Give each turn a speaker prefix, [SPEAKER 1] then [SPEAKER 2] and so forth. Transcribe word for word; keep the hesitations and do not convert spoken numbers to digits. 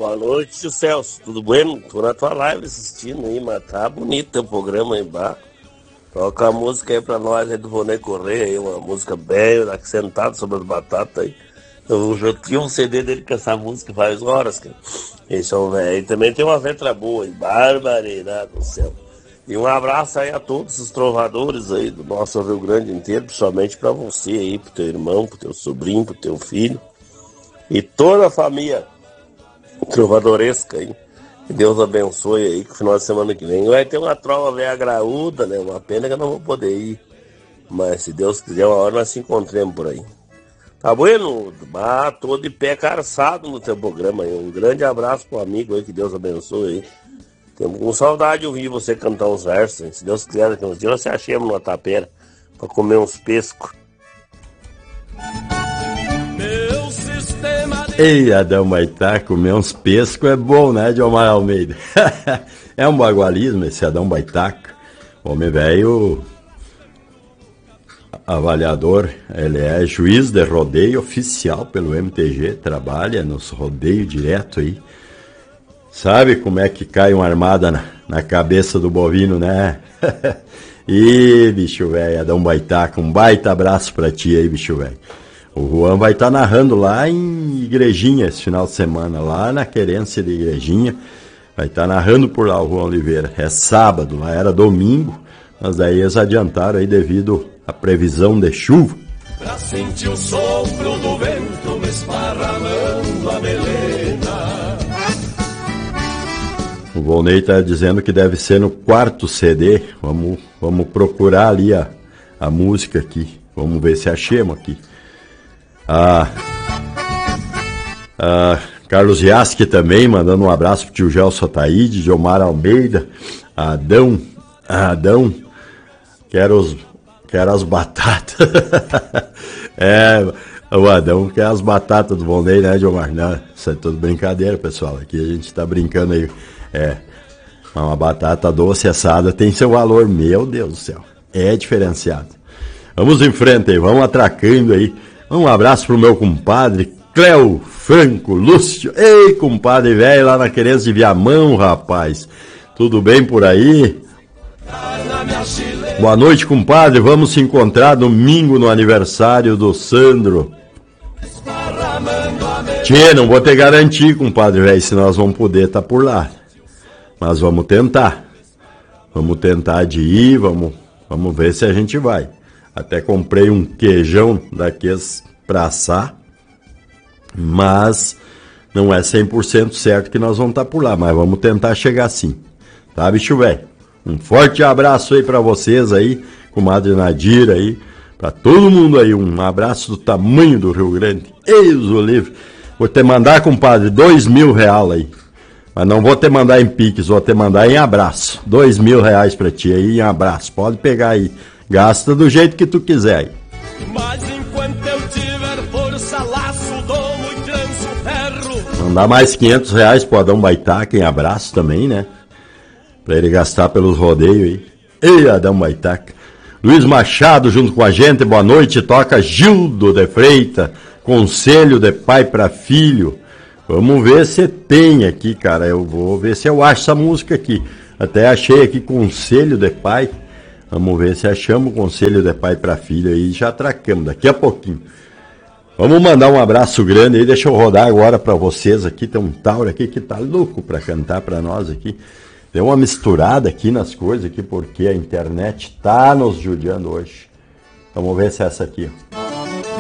[SPEAKER 1] Boa noite, tio Celso. Tudo bem? Tô na tua live assistindo aí, mas tá bonito o programa aí, bah. Toca a música aí pra nós aí do Vonei Correia aí, uma música bem accentada sobre as batatas aí. Eu já tinha um C D dele com essa música faz horas, cara. Esse é um velho. E também tem uma letra boa aí, barbaridade do céu. E um abraço aí a todos os trovadores aí do nosso Rio Grande inteiro, principalmente pra você aí, pro teu irmão, pro teu sobrinho, pro teu filho. E toda a família trovadoresca aí. Que Deus abençoe aí, que o final de semana que vem vai ter uma trova velha graúda, né? Uma pena que eu não vou poder ir. Mas se Deus quiser, uma hora nós se encontremos por aí. Tá bueno? Ah, tô de pé calçado no teu programa aí. Um grande abraço pro amigo aí, que Deus abençoe aí. Temos com saudade de ouvir você cantar uns versos, hein? Se Deus quiser, daqui uns dias nós se achemos numa tapera pra comer uns pescos.
[SPEAKER 2] Ei, Adão Baitá, comer uns pescos é bom, né, Diomar Almeida? É um bagualismo esse Adão Baitaca. Homem velho, avaliador, ele é juiz de rodeio oficial pelo M T G, trabalha nos rodeios direto aí. Sabe como é que cai uma armada na, na cabeça do bovino, né? Ih, bicho velho, Adão Baitaca, um baita abraço pra ti aí, bicho velho. O Juan vai estar tá narrando lá em Igrejinha esse final de semana, lá na querência de Igrejinha. Vai estar tá narrando por lá o Juan Oliveira. É sábado, lá era domingo, mas daí eles adiantaram aí devido à previsão de chuva.
[SPEAKER 3] Pra sentir o sopro do vento me esparramando a melena.
[SPEAKER 2] O Volney está dizendo que deve ser no quarto C D. Vamos, vamos procurar ali a, a música aqui. Vamos ver se achamos aqui. Ah, ah, Carlos Yasky também, mandando um abraço pro tio Gelson Ataíde, Diomar Almeida, Adão, Adão, quero, os, quero as batatas. É, o Adão quer as batatas do Volney, né, Diomar? Não, isso é tudo brincadeira, pessoal, aqui a gente tá brincando aí. É, uma batata doce assada tem seu valor, meu Deus do céu, é diferenciado. Vamos em frente aí, vamos atracando aí. Um abraço pro meu compadre, Cléo Franco Lúcio. Ei, compadre velho, lá na querência de Viamão, rapaz. Tudo bem por aí? Boa noite, compadre. Vamos se encontrar domingo no aniversário do Sandro. Tchê, não vou te garantir, compadre velho, se nós vamos poder estar por lá. Mas vamos tentar. Vamos tentar de ir, vamos, vamos ver se a gente vai. Até comprei um queijão daqueles pra assar, mas não é cem por cento certo que nós vamos estar por lá, mas vamos tentar chegar sim. Tá, bicho velho? Um forte abraço aí pra vocês aí, comadre Nadira aí, pra todo mundo aí, um abraço do tamanho do Rio Grande. Ei, os Olivos, vou te mandar, compadre, dois mil reais aí, mas não vou te mandar em Pix, vou te mandar em abraço. Dois mil reais pra ti aí, em abraço, pode pegar aí. Gasta do jeito que tu quiser.
[SPEAKER 3] Mas enquanto eu tiver força, laço, domo e tranço ferro.
[SPEAKER 2] Mandar mais quinhentos reais pro Adão Baitaca em abraço também, né? Pra ele gastar pelos rodeios aí. Ei, Adão Baitaca. Luiz Machado junto com a gente, boa noite. Toca Gildo de Freita, conselho de pai pra filho. Vamos ver se tem aqui, cara. Eu vou ver se eu acho essa música aqui. Até achei aqui, conselho de pai. Vamos ver se achamos o conselho de pai para filho aí e já atracamos daqui a pouquinho. Vamos mandar um abraço grande aí, deixa eu rodar agora para vocês aqui. Tem um Tauro aqui que tá louco para cantar para nós aqui. Deu uma misturada aqui nas coisas aqui porque a internet tá nos judiando hoje. Vamos ver se é essa aqui, ó.